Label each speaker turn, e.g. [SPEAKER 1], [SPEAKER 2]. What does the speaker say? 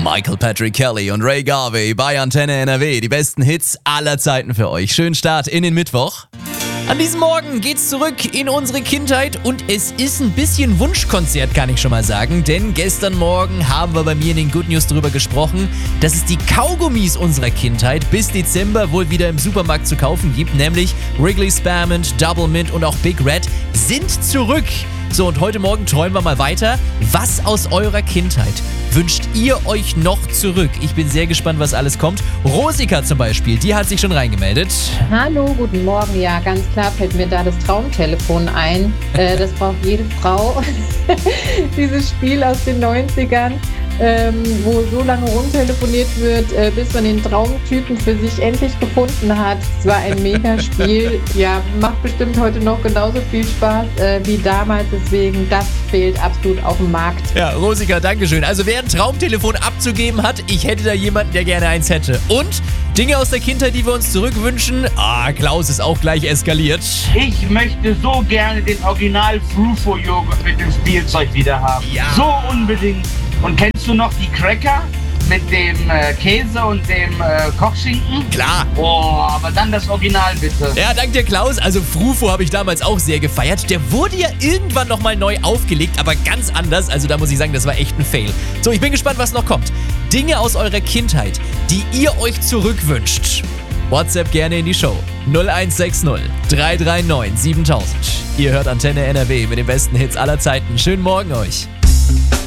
[SPEAKER 1] Michael Patrick Kelly und Ray Garvey bei Antenne NRW. Die besten Hits aller Zeiten für euch. Schönen Start in den Mittwoch. An diesem Morgen geht's zurück in unsere Kindheit und es ist ein bisschen Wunschkonzert, kann ich schon mal sagen. Denn gestern Morgen haben wir bei mir in den Good News darüber gesprochen, dass es die Kaugummis unserer Kindheit bis Dezember wohl wieder im Supermarkt zu kaufen gibt. Nämlich Wrigley Spearmint, Double Mint und auch Big Red sind zurück. So, und heute Morgen träumen wir mal weiter. Was aus eurer Kindheit wünscht ihr euch noch zurück? Ich bin sehr gespannt, was alles kommt. Rosika zum Beispiel, die hat sich schon reingemeldet.
[SPEAKER 2] Hallo, guten Morgen. Ja, ganz klar fällt mir da das Traumtelefon ein. Das braucht jede Frau. Dieses Spiel aus den 90ern, wo so lange rumtelefoniert wird, bis man den Traumtypen für sich endlich gefunden hat. Es war ein Megaspiel. Ja, macht bestimmt heute noch genauso viel Spaß wie damals. Deswegen, das fehlt absolut auf dem Markt.
[SPEAKER 1] Ja, Rosika, dankeschön. Also wer ein Traumtelefon abzugeben hat, ich hätte da jemanden, der gerne eins hätte. Und Dinge aus der Kindheit, die wir uns zurückwünschen. Klaus ist auch gleich eskaliert.
[SPEAKER 3] Ich möchte so gerne den Original Frufo-Joghurt mit dem Spielzeug wieder haben.
[SPEAKER 1] Ja.
[SPEAKER 3] So unbedingt. Und kennst du noch die Cracker mit dem Käse und dem Kochschinken?
[SPEAKER 1] Klar.
[SPEAKER 3] Oh, aber dann das Original bitte.
[SPEAKER 1] Ja, dank dir, Klaus. Also Frufo habe ich damals auch sehr gefeiert. Der wurde ja irgendwann nochmal neu aufgelegt, aber ganz anders. Also da muss ich sagen, das war echt ein Fail. So, ich bin gespannt, was noch kommt. Dinge aus eurer Kindheit, die ihr euch zurückwünscht. WhatsApp gerne in die Show. 0160 339 7000. Ihr hört Antenne NRW mit den besten Hits aller Zeiten. Schönen Morgen euch.